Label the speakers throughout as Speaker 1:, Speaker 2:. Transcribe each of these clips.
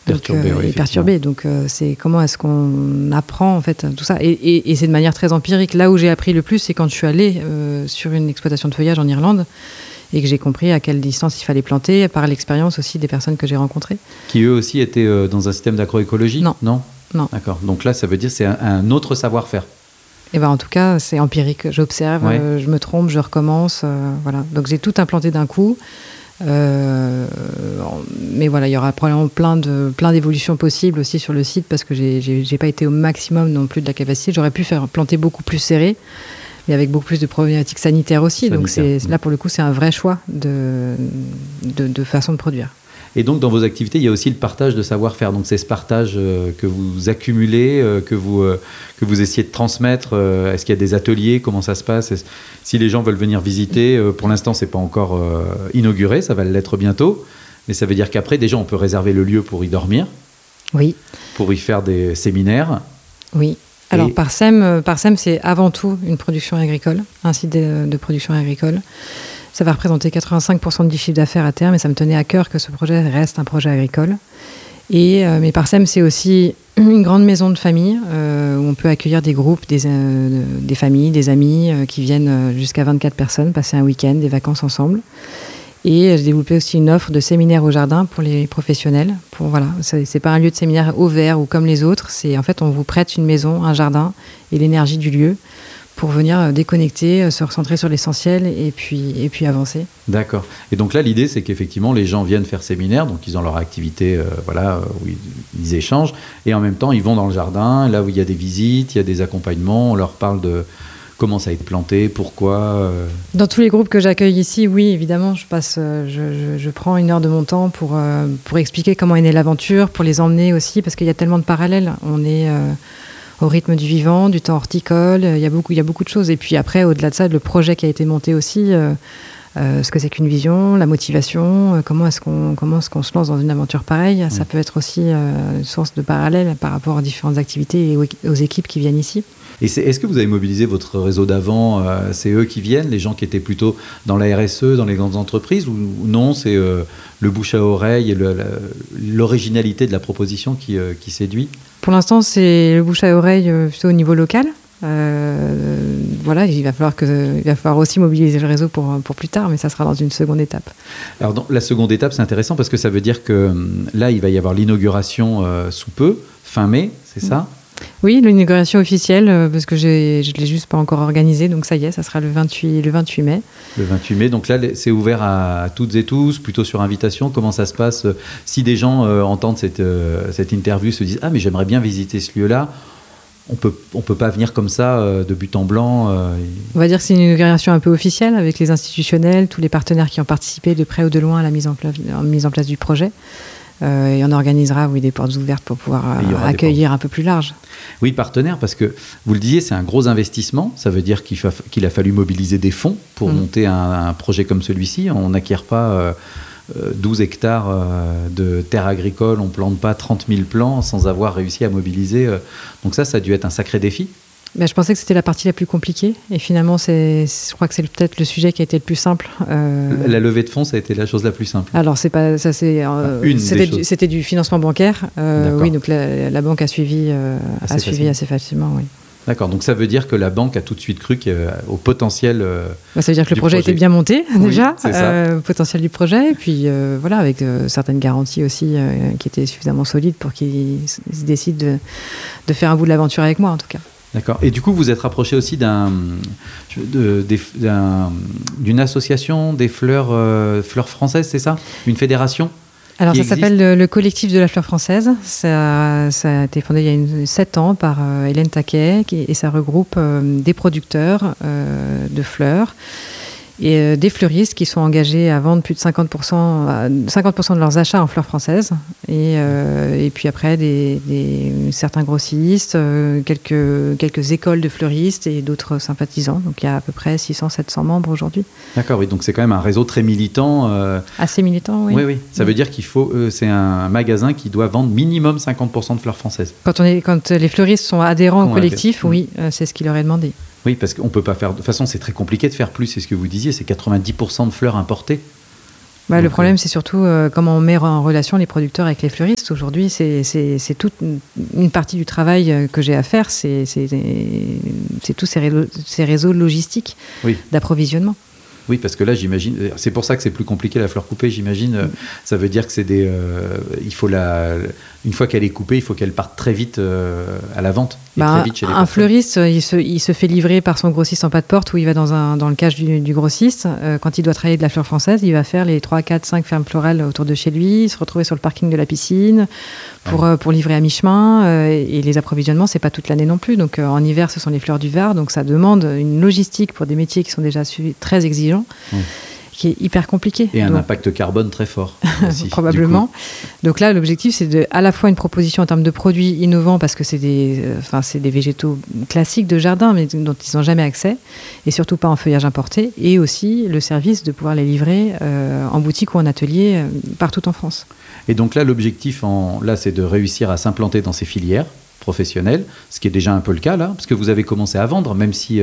Speaker 1: perturbé. Donc, c'est comment est-ce qu'on apprend en fait tout ça. Et c'est de manière très empirique. Là où j'ai appris le plus, c'est quand je suis allée sur une exploitation de feuillage en Irlande et que j'ai compris à quelle distance il fallait planter, par l'expérience aussi des personnes que j'ai rencontrées.
Speaker 2: Qui eux aussi étaient dans un système d'agroécologie ?
Speaker 1: Non.
Speaker 2: D'accord. Donc là, ça veut dire que c'est un autre savoir-faire.
Speaker 1: Et en tout cas, c'est empirique. J'observe, je me trompe, je recommence. Voilà. Donc j'ai tout implanté d'un coup. Mais voilà, il y aura probablement plein d'évolutions possibles aussi sur le site parce que j'ai pas été au maximum non plus de la capacité. J'aurais pu planter beaucoup plus serré, mais avec beaucoup plus de problématiques sanitaires aussi. Donc là, pour le coup, c'est un vrai choix de façon de produire.
Speaker 2: Et donc, dans vos activités, il y a aussi le partage de savoir-faire. Donc, c'est ce partage que vous accumulez, que vous essayez de transmettre. Est-ce qu'il y a des ateliers ? Comment ça se passe ? Si les gens veulent venir visiter, pour l'instant, ce n'est pas encore inauguré. Ça va l'être bientôt. Mais ça veut dire qu'après, déjà, on peut réserver le lieu pour y dormir.
Speaker 1: Oui.
Speaker 2: Pour y faire des séminaires.
Speaker 1: Oui. Alors, Parsem, c'est avant tout une production agricole, un site de production agricole. Ça va représenter 85% du chiffre d'affaires à terme et ça me tenait à cœur que ce projet reste un projet agricole. Mais Parsem, c'est aussi une grande maison de famille où on peut accueillir des groupes, des familles, des amis qui viennent jusqu'à 24 personnes, passer un week-end, des vacances ensemble. Et j'ai développé aussi une offre de séminaire au jardin pour les professionnels. C'est pas un lieu de séminaire ouvert ou comme les autres. En fait, on vous prête une maison, un jardin et l'énergie du lieu pour venir déconnecter, se recentrer sur l'essentiel et puis avancer.
Speaker 2: D'accord. Et donc là, l'idée, c'est qu'effectivement, les gens viennent faire séminaire, donc ils ont leur activité où ils échangent, et en même temps, ils vont dans le jardin, là où il y a des visites, il y a des accompagnements, on leur parle de comment ça a été planté, pourquoi.
Speaker 1: Dans tous les groupes que j'accueille ici, oui, évidemment, je prends 1 heure de mon temps pour expliquer comment est née l'aventure, pour les emmener aussi, parce qu'il y a tellement de parallèles. On est au rythme du vivant, du temps horticole, il y a beaucoup de choses. Et puis après, au-delà de ça, le projet qui a été monté aussi, ce que c'est qu'une vision, la motivation, comment est-ce qu'on se lance dans une aventure pareille. Ça peut être aussi une source de parallèle par rapport aux différentes activités et aux équipes qui viennent ici.
Speaker 2: Et est-ce que vous avez mobilisé votre réseau d'avant ? C'est eux qui viennent, les gens qui étaient plutôt dans la RSE, dans les grandes entreprises, ou non, c'est le bouche à oreille et l'originalité de la proposition qui séduit ?
Speaker 1: Pour l'instant, c'est le bouche à oreille plutôt au niveau local. Il va falloir aussi mobiliser le réseau pour plus tard, mais ça sera dans une seconde étape. Alors,
Speaker 2: la seconde étape, c'est intéressant parce que ça veut dire que là, il va y avoir l'inauguration sous peu, fin mai, c'est ça ?
Speaker 1: Oui, l'inauguration officielle, parce que je ne l'ai juste pas encore organisée, donc ça y est, ça sera le 28 mai.
Speaker 2: Le 28 mai, donc là, c'est ouvert à toutes et tous, plutôt sur invitation. Comment ça se passe ? Si des gens entendent cette interview, se disent « Ah, mais j'aimerais bien visiter ce lieu-là », on peut pas venir comme ça, de but en blanc.
Speaker 1: On va dire que c'est une inauguration un peu officielle, avec les institutionnels, tous les partenaires qui ont participé de près ou de loin à la mise en place du projet. Et on organisera des portes ouvertes pour pouvoir accueillir un peu plus large.
Speaker 2: Oui, partenaire, parce que vous le disiez, c'est un gros investissement. Ça veut dire qu'il a fallu mobiliser des fonds pour monter un projet comme celui-ci. On n'acquiert pas 12 hectares de terres agricoles, on ne plante pas 30 000 plants sans avoir réussi à mobiliser. Donc ça a dû être un sacré défi.
Speaker 1: Je pensais que c'était la partie la plus compliquée et finalement je crois que c'est peut-être le sujet qui a été le plus simple.
Speaker 2: La levée de fonds, ça a été la chose la plus simple.
Speaker 1: Alors c'était du financement bancaire. Oui, donc la banque a suivi assez facilement. Oui.
Speaker 2: D'accord, donc ça veut dire que la banque a tout de suite cru au potentiel.
Speaker 1: Ça veut dire que le projet était bien monté déjà,
Speaker 2: c'est ça.
Speaker 1: Potentiel du projet, et puis avec certaines garanties aussi qui étaient suffisamment solides pour qu'ils décident de faire un bout de l'aventure avec moi en tout cas.
Speaker 2: D'accord. Et du coup, vous êtes rapproché aussi d'une association des fleurs françaises, c'est ça ? Une fédération ?
Speaker 1: Alors ça s'appelle le collectif de la fleur française. Ça a été fondé il y a 7 ans par Hélène Taquet et ça regroupe des producteurs de fleurs et des fleuristes qui sont engagés à vendre plus de 50% de leurs achats en fleurs françaises et puis après certains grossistes, quelques écoles de fleuristes et d'autres sympathisants. Donc il y a à peu près 600-700 membres aujourd'hui.
Speaker 2: D'accord, oui, donc c'est quand même un réseau très militant.
Speaker 1: Assez militant, oui.
Speaker 2: Oui. Ça veut dire c'est un magasin qui doit vendre minimum 50% de fleurs françaises.
Speaker 1: Quand les fleuristes sont adhérents au collectif, oui, c'est ce qui leur est demandé.
Speaker 2: Oui, parce qu'on ne peut pas faire... De toute façon, c'est très compliqué de faire plus, c'est ce que vous disiez, c'est 90% de fleurs importées.
Speaker 1: Le problème, c'est surtout comment on met en relation les producteurs avec les fleuristes. Aujourd'hui, c'est toute une partie du travail que j'ai à faire, c'est tous ces réseaux logistiques d'approvisionnement.
Speaker 2: Oui, parce que là, j'imagine, c'est pour ça que c'est plus compliqué la fleur coupée, j'imagine. Ça veut dire que c'est il faut une fois qu'elle est coupée, il faut qu'elle parte très vite à la vente. Très vite chez les
Speaker 1: un fleuriste, il se fait livrer par son grossiste en pas de porte où il va dans le cache du grossiste. Quand il doit travailler de la fleur française, il va faire les 3, 4, 5 fermes florales autour de chez lui, se retrouver sur le parking de la piscine pour livrer à mi-chemin. Et les approvisionnements, c'est pas toute l'année non plus. Donc en hiver, ce sont les fleurs du Var. Donc ça demande une logistique pour des métiers qui sont déjà très exigeants. Qui est hyper compliqué.
Speaker 2: Et un impact carbone très fort. Aussi,
Speaker 1: probablement. Donc là, l'objectif, c'est à la fois une proposition en termes de produits innovants, parce que c'est des végétaux classiques de jardin, mais dont ils n'ont jamais accès, et surtout pas en feuillage importé, et aussi le service de pouvoir les livrer en boutique ou en atelier partout en France.
Speaker 2: Et donc là, l'objectif, c'est de réussir à s'implanter dans ces filières professionnels, ce qui est déjà un peu le cas là, parce que vous avez commencé à vendre, même si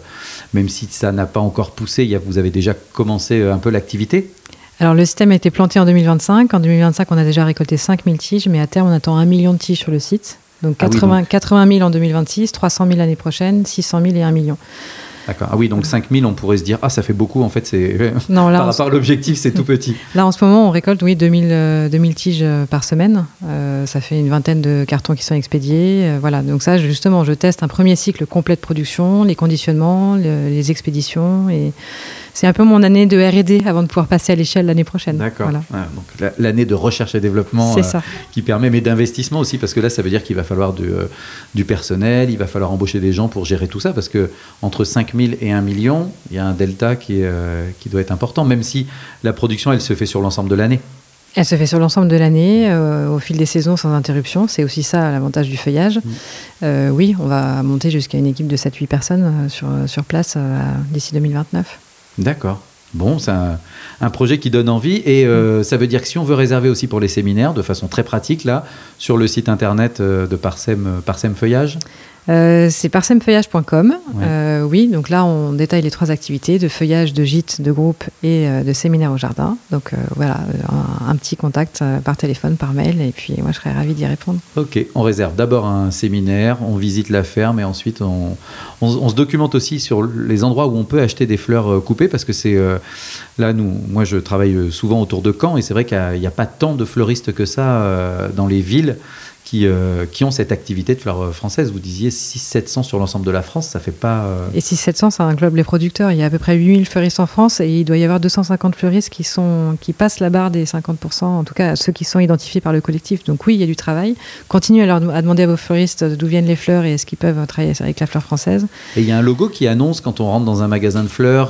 Speaker 2: ça n'a pas encore poussé, vous avez déjà commencé un peu l'activité.
Speaker 1: Alors le système a été planté en 2025. En 2025, on a déjà récolté 5000 tiges, mais à terme, on attend 1 million de tiges sur le site. Donc 80 000 en 2026, 300 000 l'année prochaine, 600 000 et 1 million.
Speaker 2: D'accord. Ah oui, donc 5 000, on pourrait se dire, ça fait beaucoup, en fait,
Speaker 1: non, là,
Speaker 2: par rapport à l'objectif, c'est tout petit.
Speaker 1: Là, en ce moment, on récolte, 2000 tiges par semaine. Ça fait une vingtaine de cartons qui sont expédiés. Voilà, donc ça, justement, je teste un premier cycle complet de production, les conditionnements, les expéditions. Et c'est un peu mon année de R&D avant de pouvoir passer à l'échelle l'année prochaine.
Speaker 2: D'accord. Voilà. Donc l'année de recherche et développement qui permet, mais d'investissement aussi, parce que là, ça veut dire qu'il va falloir du personnel, il va falloir embaucher des gens pour gérer tout ça, parce que entre 5 000 et 1 million, il y a un delta qui doit être important, même si la production, elle se fait sur l'ensemble de l'année.
Speaker 1: Elle se fait sur l'ensemble de l'année, au fil des saisons, sans interruption. C'est aussi ça l'avantage du feuillage. Oui, on va monter jusqu'à une équipe de 7-8 personnes sur place d'ici 2029.
Speaker 2: D'accord. Bon, c'est un projet qui donne envie et ça veut dire que si on veut réserver aussi pour les séminaires, de façon très pratique, là, sur le site internet de Parsem Feuillage.
Speaker 1: C'est parsemfeuillage.com. Oui, donc là, on détaille les 3 activités de feuillage, de gîte, de groupe et de séminaire au jardin. Donc voilà, un petit contact par téléphone, par mail, et puis moi, je serais ravie d'y répondre. Ok,
Speaker 2: on réserve d'abord un séminaire, on visite la ferme et ensuite on se documente aussi sur les endroits où on peut acheter des fleurs coupées, parce que c'est là, moi, je travaille souvent autour de Caen et c'est vrai qu'il n'y a pas tant de fleuristes que ça dans les villes qui ont cette activité de fleurs françaises. Vous disiez 600-700 sur l'ensemble de la France, ça fait pas...
Speaker 1: Et 600-700, ça englobe les producteurs. Il y a à peu près 8000 fleuristes en France et il doit y avoir 250 fleuristes qui passent la barre des 50%, en tout cas ceux qui sont identifiés par le collectif. Donc oui, il y a du travail. Continuez à demander à vos fleuristes d'où viennent les fleurs et est-ce qu'ils peuvent travailler avec la fleur française.
Speaker 2: Et il y a un logo qui annonce, quand on rentre dans un magasin de fleurs,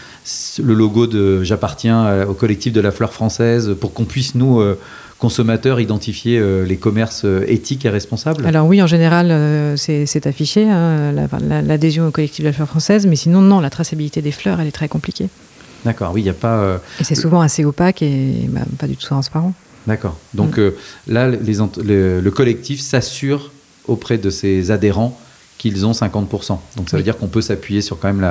Speaker 2: le logo de « J'appartiens au collectif de la fleur française » pour qu'on puisse, nous... consommateurs, identifier les commerces éthiques et responsables?
Speaker 1: Alors oui, en général, c'est affiché, hein, l'adhésion au collectif de la fleur française, mais sinon, non, la traçabilité des fleurs, elle est très compliquée.
Speaker 2: D'accord, oui, il n'y a pas...
Speaker 1: Et c'est souvent assez opaque et pas du tout transparent.
Speaker 2: D'accord. Donc là, le collectif s'assure auprès de ses adhérents qu'ils ont 50%. Donc ça veut dire qu'on peut s'appuyer sur quand même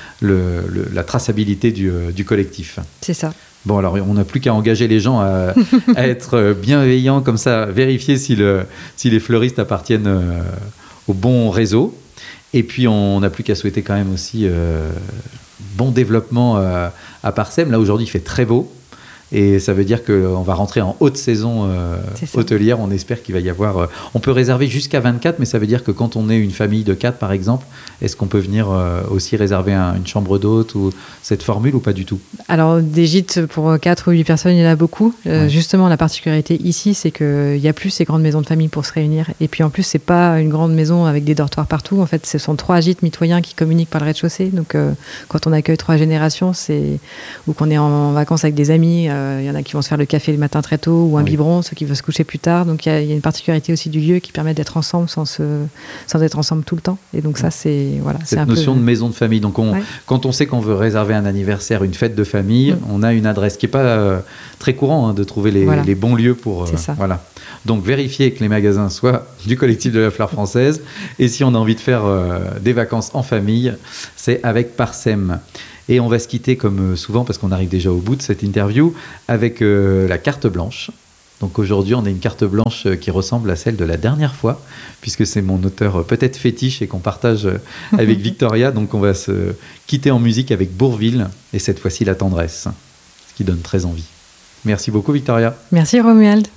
Speaker 2: la traçabilité du collectif.
Speaker 1: C'est ça.
Speaker 2: Bon, alors on n'a plus qu'à engager les gens à être bienveillants comme ça, vérifier si les fleuristes appartiennent au bon réseau. Et puis on n'a plus qu'à souhaiter quand même aussi bon développement à Parsem. Là aujourd'hui il fait très beau. Et ça veut dire qu'on va rentrer en haute saison hôtelière. On espère qu'il va y avoir... on peut réserver jusqu'à 24, mais ça veut dire que quand on est une famille de 4, par exemple, est-ce qu'on peut venir aussi réserver une chambre d'hôte ou cette formule ou pas du tout? Alors,
Speaker 1: des gîtes pour 4 ou 8 personnes, il y en a beaucoup. Justement, la particularité ici, c'est qu'il n'y a plus ces grandes maisons de famille pour se réunir. Et puis, en plus, ce n'est pas une grande maison avec des dortoirs partout. En fait, ce sont 3 gîtes mitoyens qui communiquent par le rez-de-chaussée. Donc, quand on accueille 3 générations, ou qu'on est en vacances avec des amis... il y en a qui vont se faire le café le matin très tôt ou un biberon, ceux qui veulent se coucher plus tard. Donc il y a une particularité aussi du lieu qui permet d'être ensemble sans être ensemble tout le temps. Et donc ça, c'est
Speaker 2: cette notion de maison de famille. Donc quand on sait qu'on veut réserver un anniversaire, une fête de famille, on a une adresse qui n'est pas très courant de trouver les bons lieux pour...
Speaker 1: C'est ça.
Speaker 2: Voilà. Donc vérifiez que les magasins soient du collectif de la fleur française. Et si on a envie de faire des vacances en famille, c'est avec Parsem. Et on va se quitter comme souvent, parce qu'on arrive déjà au bout de cette interview, avec la carte blanche. Donc aujourd'hui, on a une carte blanche qui ressemble à celle de la dernière fois, puisque c'est mon auteur peut-être fétiche et qu'on partage avec Victoria. Donc on va se quitter en musique avec Bourvil, et cette fois-ci La Tendresse, ce qui donne très envie. Merci beaucoup Victoria.
Speaker 1: Merci Romuald.